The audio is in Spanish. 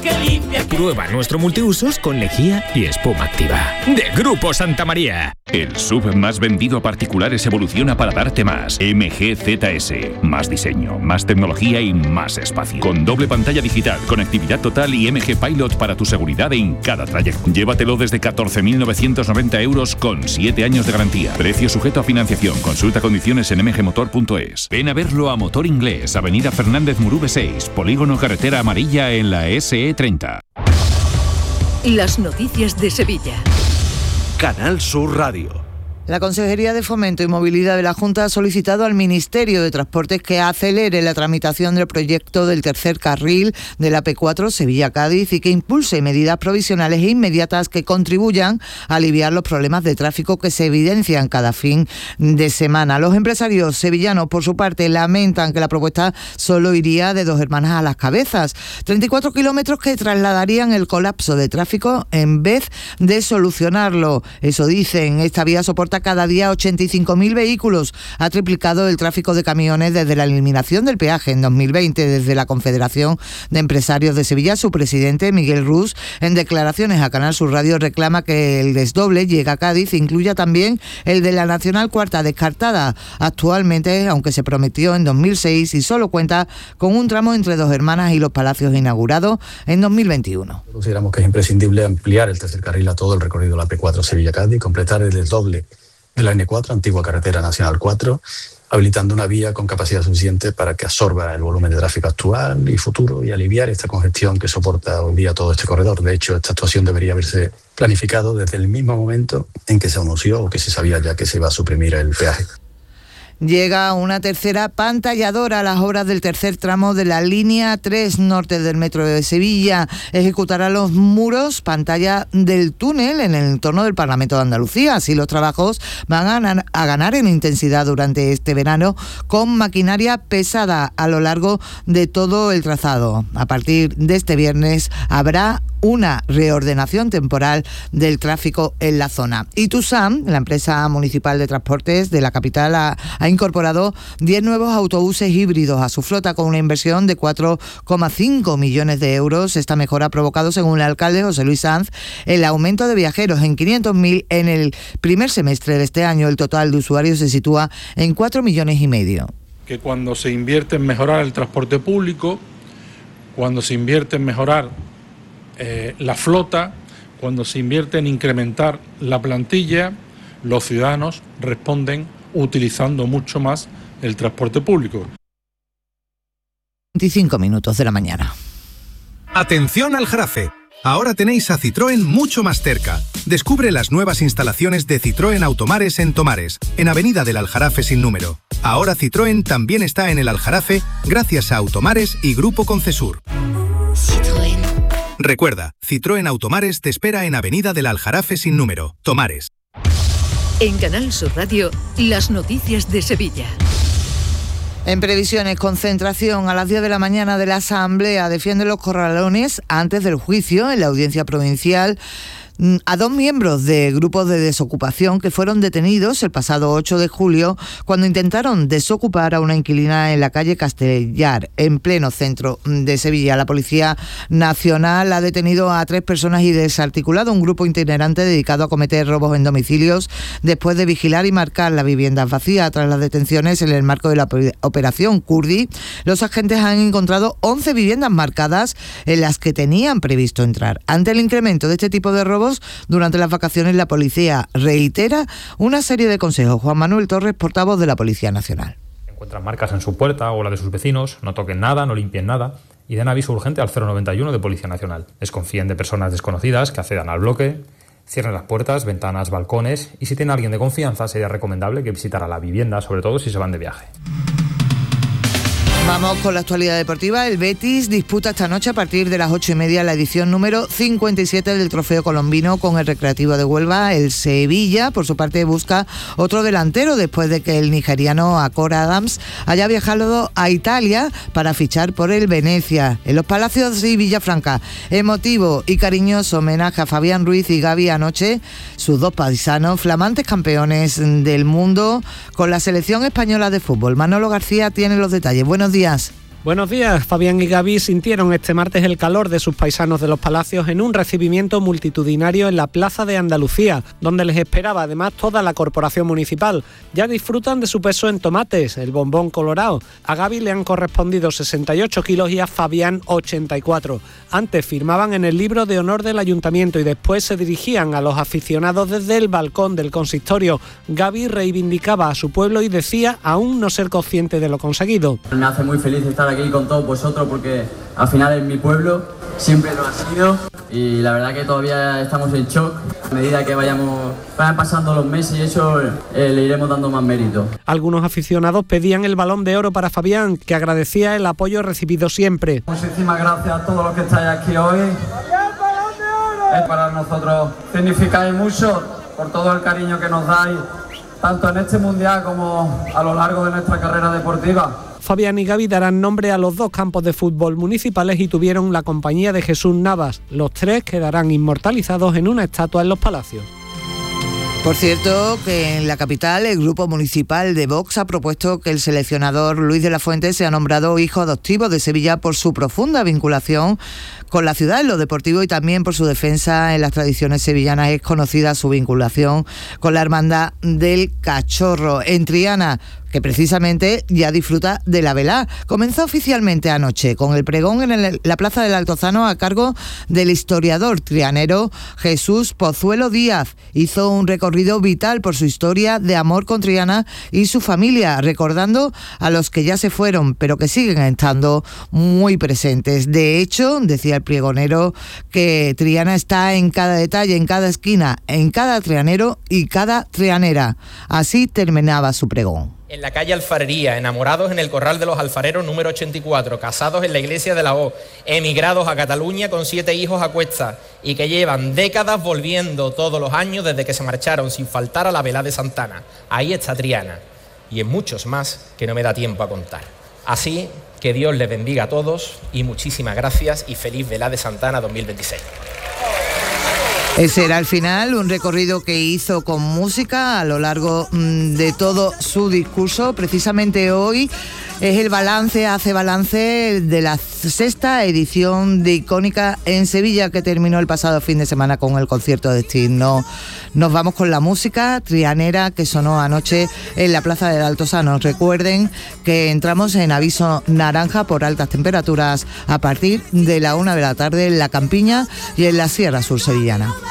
que limpia. Prueba nuestro multiusos con lejía y espuma activa. De Grupo Santa María. El SUV más vendido a particulares evoluciona para darte más. MG ZS. Más diseño, más tecnología y más espacio. Con doble pantalla digital, conectividad total y MG Pilot para tu seguridad en cada trayecto. Llévatelo desde 14.990 euros con 7 años de garantía. Precio sujeto a financiación. Consulta condiciones en mgmotor.es. Ven a verlo a Motor Inglés, Avenida Fernández Murube 6, Polígono Carretera Amarilla en la SE30. Las noticias de Sevilla. Canal Sur Radio. La Consejería de Fomento y Movilidad de la Junta ha solicitado al Ministerio de Transportes que acelere la tramitación del proyecto del tercer carril de la P4 Sevilla-Cádiz y que impulse medidas provisionales e inmediatas que contribuyan a aliviar los problemas de tráfico que se evidencian cada fin de semana. Los empresarios sevillanos, por su parte, lamentan que la propuesta solo iría de Dos Hermanas a Las Cabezas, 34 kilómetros que trasladarían el colapso de tráfico en vez de solucionarlo. Eso dicen, esta vía soporta cada día 85.000 vehículos. Ha triplicado el tráfico de camiones desde la eliminación del peaje en 2020. Desde la Confederación de Empresarios de Sevilla, su presidente, Miguel Rus, en declaraciones a Canal Sur Radio, reclama que el desdoble llega a Cádiz e incluya también el de la Nacional Cuarta, descartada actualmente, aunque se prometió en 2006 y solo cuenta con un tramo entre Dos Hermanas y Los Palacios inaugurado en 2021. Consideramos que es imprescindible ampliar el tercer carril a todo el recorrido de la P4 Sevilla-Cádiz, completar el desdoble de la N4, antigua carretera nacional 4, habilitando una vía con capacidad suficiente para que absorba el volumen de tráfico actual y futuro y aliviar esta congestión que soporta hoy día todo este corredor. De hecho, esta actuación debería haberse planificado desde el mismo momento en que se anunció o que se sabía ya que se iba a suprimir el peaje. Llega una tercera pantalladora a las obras del tercer tramo de la línea 3 norte del metro de Sevilla. Ejecutará los muros pantalla del túnel en el entorno del Parlamento de Andalucía. Así los trabajos van a ganar en intensidad durante este verano con maquinaria pesada a lo largo de todo el trazado. A partir de este viernes habrá una reordenación temporal del tráfico en la zona. Y Tusam, la empresa municipal de transportes de la capital, ha incorporado 10 nuevos autobuses híbridos a su flota con una inversión de 4,5 millones de euros. Esta mejora ha provocado, según el alcalde José Luis Sanz, el aumento de viajeros en 500.000 en el primer semestre de este año. El total de usuarios se sitúa en 4,5 millones. Que cuando se invierte en mejorar el transporte público, cuando se invierte en mejorar la flota, cuando se invierte en incrementar la plantilla, los ciudadanos responden utilizando mucho más el transporte público. 25 minutos de la mañana. Atención al Aljarafe. Ahora tenéis a Citroën mucho más cerca. Descubre las nuevas instalaciones de Citroën Automares en Tomares, en Avenida del Aljarafe sin número. Ahora Citroën también está en el Aljarafe gracias a Automares y Grupo Concesur. Citroën. Recuerda, Citroën Automares te espera en Avenida del Aljarafe sin número, Tomares. En Canal Sur Radio, las noticias de Sevilla. En previsiones, concentración a las 10 de la mañana de la Asamblea. Defiende los corralones antes del juicio en la Audiencia Provincial a 2 miembros de grupos de desocupación que fueron detenidos el pasado 8 de julio cuando intentaron desocupar a una inquilina en la calle Castellar, en pleno centro de Sevilla. La Policía Nacional ha detenido a 3 personas y desarticulado un grupo itinerante dedicado a cometer robos en domicilios después de vigilar y marcar las viviendas vacías. Tras las detenciones en el marco de la operación Kurdi, los agentes han encontrado 11 viviendas marcadas en las que tenían previsto entrar. Ante el incremento de este tipo de robos durante las vacaciones, la policía reitera una serie de consejos. Juan Manuel Torres, portavoz de la Policía Nacional. Encuentran marcas en su puerta o la de sus vecinos, no toquen nada, no limpien nada y den aviso urgente al 091 de Policía Nacional. Desconfíen de personas desconocidas que accedan al bloque, cierren las puertas, ventanas, balcones y si tienen a alguien de confianza sería recomendable que visitara la vivienda, sobre todo si se van de viaje. Vamos con la actualidad deportiva. El Betis disputa esta noche a partir de las 8:30 la edición número 57 del Trofeo Colombino con el Recreativo de Huelva. El Sevilla, por su parte, busca otro delantero después de que el nigeriano Akor Adams haya viajado a Italia para fichar por el Venecia. En los Palacios y Villafranca, emotivo y cariñoso homenaje a Fabián Ruiz y Gavi anoche, sus 2 paisanos, flamantes campeones del mundo con la selección española de fútbol. Manolo García tiene los detalles. Buenos días. Buenos días. Fabián y Gaby sintieron este martes el calor de sus paisanos de Los Palacios en un recibimiento multitudinario en la Plaza de Andalucía, donde les esperaba además toda la corporación municipal. Ya disfrutan de su peso en tomates, el bombón colorado. A Gaby le han correspondido 68 kilos y a Fabián 84. Antes firmaban en el libro de honor del ayuntamiento y después se dirigían a los aficionados desde el balcón del consistorio. Gaby reivindicaba a su pueblo y decía aún no ser consciente de lo conseguido. Me hace muy feliz estar aquí con todos vosotros porque al final es mi pueblo, siempre lo ha sido y la verdad que todavía estamos en shock. A medida que vayan pasando los meses y eso le iremos dando más mérito. Algunos aficionados pedían el Balón de Oro para Fabián, que agradecía el apoyo recibido siempre. Muchísimas gracias a todos los que estáis aquí hoy. Para nosotros significáis mucho por todo el cariño que nos dais, tanto en este mundial como a lo largo de nuestra carrera deportiva. Fabián y Gaby darán nombre a los 2 campos de fútbol municipales y tuvieron la compañía de Jesús Navas. Los 3 quedarán inmortalizados en una estatua en Los Palacios. Por cierto, que en la capital el Grupo Municipal de Vox ha propuesto que el seleccionador Luis de la Fuente sea nombrado hijo adoptivo de Sevilla por su profunda vinculación con la ciudad en lo deportivo y también por su defensa en las tradiciones sevillanas. Es conocida su vinculación con la Hermandad del Cachorro en Triana, que precisamente ya disfruta de la velá. Comenzó oficialmente anoche con el pregón en la Plaza del Altozano a cargo del historiador trianero Jesús Pozuelo Díaz. Hizo un recorrido vital por su historia de amor con Triana y su familia, recordando a los que ya se fueron, pero que siguen estando muy presentes. De hecho, decía el pregonero que Triana está en cada detalle, en cada esquina, en cada trianero y cada trianera. Así terminaba su pregón. En la calle Alfarería, enamorados en el Corral de los Alfareros número 84, casados en la iglesia de la O, emigrados a Cataluña con 7 hijos a cuestas y que llevan décadas volviendo todos los años desde que se marcharon sin faltar a la velá de Santana. Ahí está Triana y en muchos más que no me da tiempo a contar. Así que Dios les bendiga a todos y muchísimas gracias y feliz velá de Santana 2026. Ese era al final un recorrido que hizo con música a lo largo de todo su discurso. Precisamente hoy es el balance, hace balance de la 6ª edición de Icónica en Sevilla, que terminó el pasado fin de semana con el concierto de Destino. Nos vamos con la música trianera que sonó anoche en la Plaza del Altozano. Recuerden que entramos en aviso naranja por altas temperaturas a partir de la 1 de la tarde en la Campiña y en la Sierra Sur sevillana.